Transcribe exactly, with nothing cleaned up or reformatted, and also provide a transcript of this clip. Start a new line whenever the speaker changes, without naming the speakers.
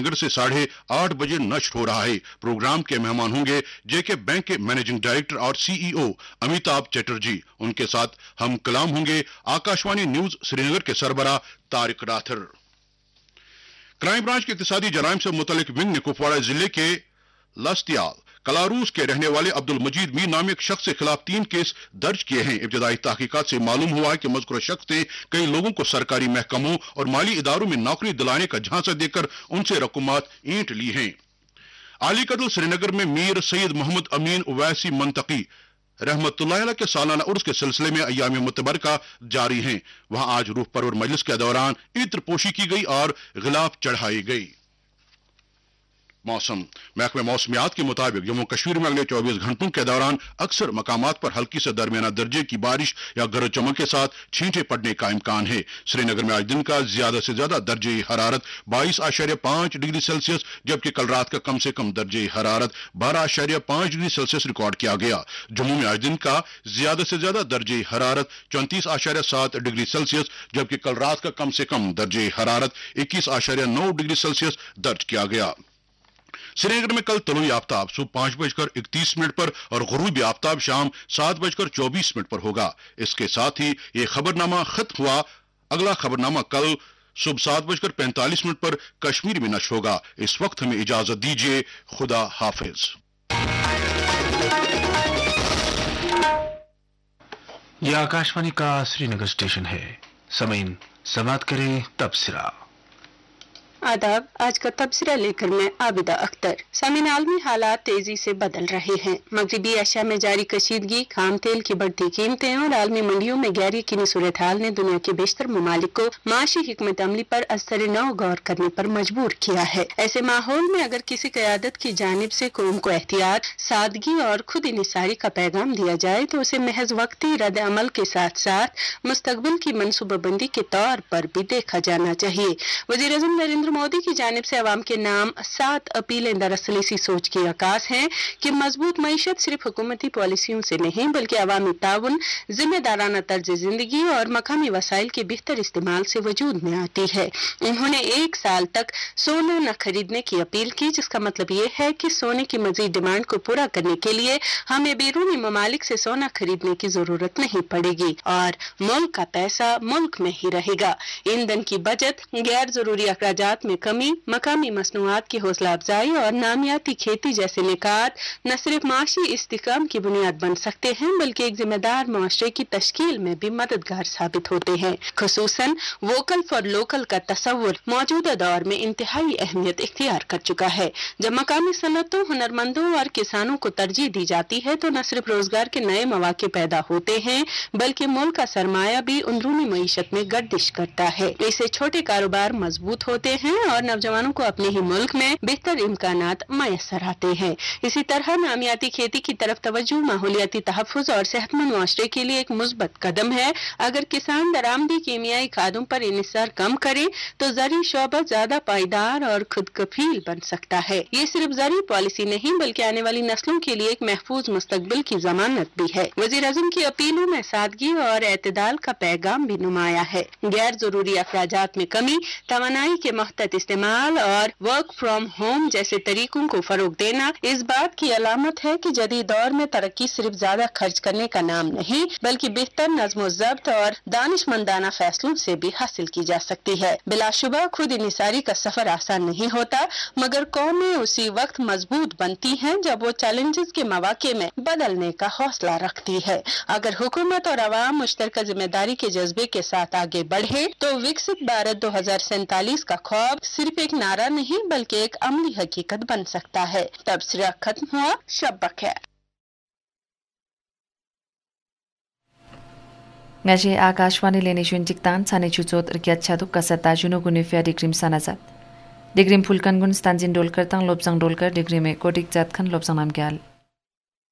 श्रीनगर से साढ़े आठ बजे नष्ट हो रहा है। प्रोग्राम के मेहमान होंगे जेके बैंक के मैनेजिंग डायरेक्टर और सीईओ अमिताभ चटर्जी। उनके साथ हम कलाम होंगे आकाशवाणी न्यूज श्रीनगर के सरबराह तारिक राथर। क्राइम ब्रांच के इक्तिसादी जराइम से मुतल्लिक विंग ने कुपवाड़ा जिले के लस्तियाल कलारूस के रहने वाले अब्दुल मजीद मीर नामी एक शख्स के खिलाफ तीन केस दर्ज किए हैं। इब्तदाई तहकीकात से मालूम हुआ है कि मज़कूरा शख्स ने कई लोगों को सरकारी महकमों और माली इदारों में नौकरी दिलाने का झांसा देकर उनसे रकूमात ऐंठ ली हैं। आली कदल श्रीनगर में मीर सैयद मोहम्मद अमीन उवैसी मंतकी रहमतुल्लाह अलैह के सालाना उर्स के सिलसिले में अय्याम मुतबरका जारी हैं। वहां आज रूह परवर मजलिस के दौरान इत्र पोशी की गई और गिलाफ चढ़ाई गई। मौसम महकमे मौसमियात के मुताबिक जम्मू कश्मीर में अगले चौबीस घंटों के दौरान अक्सर मकामात पर हल्की से दरमियाना दर्जे की बारिश या गरज चमक के साथ छींटे पड़ने का इम्कान है। श्रीनगर में आज दिन का ज्यादा से ज्यादा दर्जे हरारत बाईस आशार्य पांच डिग्री सेल्सियस जबकि कल रात का कम से कम दर्जे हरारत बारह आशार्य पांच डिग्री सेल्सियस रिकॉर्ड किया गया। जम्मू में आज दिन का ज्यादा से ज्यादा दर्जे हरारत चौंतीस आशार्य सात डिग्री सेल्सियस जबकि कल रात का कम से कम दर्जे हरारत इक्कीस आशार्य नौ डिग्री सेल्सियस दर्ज किया गया। श्रीनगर में कल तलुई आफ्ताब सुबह पांच बजकर इकतीस मिनट पर और गुरूबी आफ्ताब शाम सात बजकर चौबीस मिनट पर होगा। इसके साथ ही ये खबरनामा खत्म हुआ। अगला खबरनामा कल सुबह सात बजकर पैंतालीस मिनट पर कश्मीर में नश्र होगा। इस वक्त हमें इजाजत दीजिए। खुदा हाफिज।
यह आकाशवाणी का श्रीनगर स्टेशन है। समीन समात करें तबसरा।
आदाब। आज का तबसरा लेकर मैं आबिदा अख्तर। सामीन आलमी हालात तेजी से बदल रहे हैं। मगरिबी एशिया में जारी कशीदगी, खाम तेल की बढ़ती कीमतें और आलमी मंडियों में गैर यकीनी सूरत हाल ने दुनिया के बेशतर ममालिक को माशी हिकमत अमली पर असर नौ गौर करने पर मजबूर किया है। ऐसे माहौल में अगर किसी क़यादत की जानिब से कौम को एहतियात, सादगी और खुद इनिसारी का पैगाम दिया जाए तो उसे महज वक्ती रद्द अमल के साथ साथ मुस्तकबिल की मनसूबाबंदी के तौर पर भी देखा जाना चाहिए। वज़ीर आज़म नरेंद्र मोदी की जानिब से अवाम के नाम सात अपीलें दरअसल इसी सोच की अक्कास हैं कि मजबूत मईशत सिर्फ हुकूमती पॉलिसियों से नहीं बल्कि अवामी ताउन, जिम्मेदाराना तर्ज जिंदगी और मकामी वसाइल के बेहतर इस्तेमाल से वजूद में आती है। उन्होंने एक साल तक सोना न खरीदने की अपील की, जिसका मतलब ये है कि सोने की मजीद डिमांड को पूरा करने के लिए हमें बैरूनी ममालिक से सोना खरीदने की जरूरत नहीं पड़ेगी और मुल्क का पैसा मुल्क में ही रहेगा। ईंधन की बचत, गैर जरूरी अखराजात में कमी, मकामी मसनूआत की हौसला अफजाई और नामियाती खेती जैसे निकात न सिर्फ माशी इस्तिकाम की बुनियाद बन सकते हैं बल्कि एक जिम्मेदार मुआशरे की तश्कील में भी मददगार साबित होते हैं। खुसूसन वोकल फॉर लोकल का तस्वुर मौजूदा दौर में इंतहाई अहमियत इख्तियार कर चुका है। जब मकामी सनतों, हुनरमंदों और किसानों को तरजीह दी जाती है तो न सिर्फ रोजगार के नए मौके पैदा होते हैं बल्कि मुल्क का सरमाया भी अंदरूनी मईशत में गर्दिश करता है। इससे छोटे कारोबार मजबूत होते हैं और नौजवानों को अपने ही मुल्क में बेहतर इम्कानात मैसर आते हैं। इसी तरह नामियाती खेती की तरफ तवज्जो माहौलियाती तहफ़्फ़ुज़ और सेहतमंद मुआशरे के लिए एक मुस्बत कदम है। अगर किसान दरामदी कीमियाई खादों पर इन्हिसार कम करे तो ज़री शोबा ज्यादा पायदार और खुद कफील बन सकता है। ये सिर्फ ज़री पॉलिसी नहीं बल्कि आने वाली नस्लों के लिए एक महफूज मुस्तकबिल की जमानत भी है। वज़ीर आज़म की अपीलों में सादगी और एतदाल का पैगाम भी नुमाया है। गैर जरूरी अखराजात में कमी, तवानाई के मुहतत इस्तेमाल और वर्क फ्रॉम होम जैसे तरीकों को फरोग देना इस बात की अलामत है कि जदीद दौर में तरक्की सिर्फ ज्यादा खर्च करने का नाम नहीं बल्कि बेहतर नज़्म ज़ब्त और दानिशमंदाना फैसलों से भी हासिल की जा सकती है। बिलाशुबा खुद इनिसारी का सफर आसान नहीं होता मगर कौमें उसी वक्त मजबूत बनती हैं जब वो चैलेंजेस के मौके में बदलने का हौसला रखती है। अगर हुकूमत और अवाम मुश्तरका जिम्मेदारी के जज्बे के साथ आगे बढ़े तो विकसित भारत दो हजार सैंतालीस का ख्वाब सिर्फ एक नारा नहीं बल्कि एक अमली हकीकत बन सकता है। तबसरा खत्म हुआ। शब बखैर।
ngaji Akashwani Lenishin Jiktan Sane Chutsot Rikyat Chaduk Kasata Juno Gunifia Digrim Sanazat Digrim Pulkan Gun Stanzin Dolkar Tang Lobsang Dolkar Digrime Kodik Jat Khan Lobsang Nam Gyal